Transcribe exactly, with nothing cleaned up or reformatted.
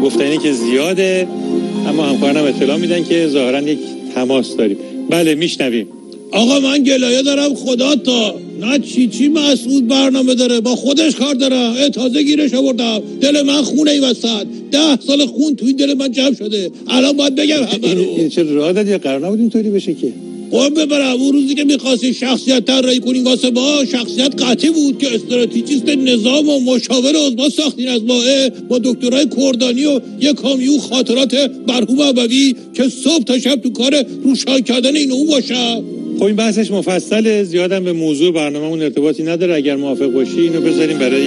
گفتنی که زیاده، اما همکارانم اطلاع میدن که ظاهرا یک تماس داریم. بله میشنویم. آقا من گلایه دارم خدا تا نه چی چی مسعود برنامه داره، با خودش کار داره. تازه گیرش آوردم، دل من خونه ای وسط، ده سال خون توی دل من جمع شده، الان باید بگم همه رو. چه راه دادی؟ قرار نبود اینطوری بشه که. قوم ببرم اون روزی که میخواستی شخصیت طراحی کنیم واسه ما، شخصیت قطعی بود که استراتژیست نظام و مشاور عظما ساختین از ما با دکترای کردانی و یه کامیون خاطرات مرحوم ابوی که صبح تا شب تو کار روشن کردن این اون باشه. خب این بحثش مفصله، زیادم به موضوع برنامه‌مون ارتباطی نداره. اگر موافق باشی اینو بذاریم برای